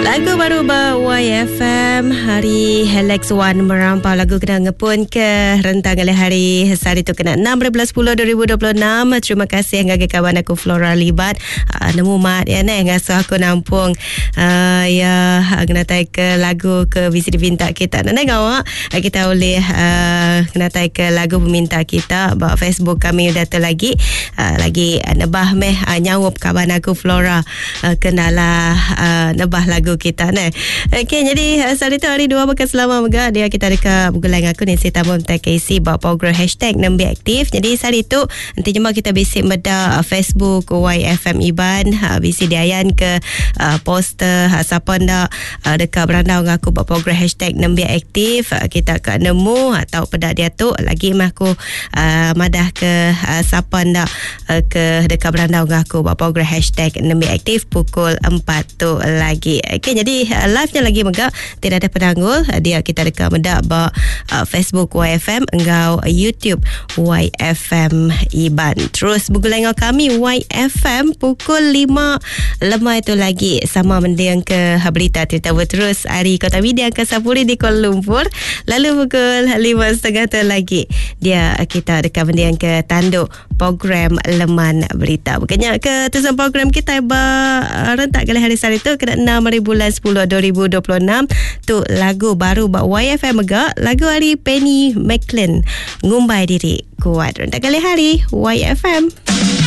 Lagu baru YFM hari Alex One merampau lagu kena ngepun ke rentang oleh hari tu kena 6/10/2026. Terima kasih ngagai kawan aku Flora Libat nemu mat ya ngasuh aku nampung ya kena tai ke lagu ke visi diminta kita nak awak kita boleh kena tai ke lagu peminta kita bawa Facebook kami udah tu lagi nebah meh nyawup kawan aku Flora kenalah nebah lagu kita ni. Okey, jadi hari tu hari 2 bekas selama juga dia kita dekat bugulang aku ni si tamu tak isi bawa program hashtag nembi aktif. Jadi hari tu nanti jumpa kita bisik meda Facebook YFM Iban bisi diayan ke poster siapa ndak dekat berandau ngaku bawa program hashtag nembi aktif kita akan nemu atau pedak dia tu lagi mah aku madah ke siapa ndak ke dekat berandau ngaku bawa program hashtag nembi aktif pukul 4 tu lagi. Okey, jadi live-nya lagi megak tidak ada penanggul dia kita dekat medak ba Facebook YFM engau YouTube YFM Iban. Terus bugulang kami YFM pukul 5 lemah itu lagi sama mendiang ke berita cerita terus hari Kota Media ke Sapuri di Kuala Lumpur. Lalu pukul 5.30 tu lagi dia kita dekat mendiang ke tanduk program Leman Berita. Bukannya ke tujuan program kita rentak kali hari tu kena 6/10/2026 tu lagu baru bak YFM megak lagu hari Penny McLean ngumbai diri kuat rentak kali hari YFM.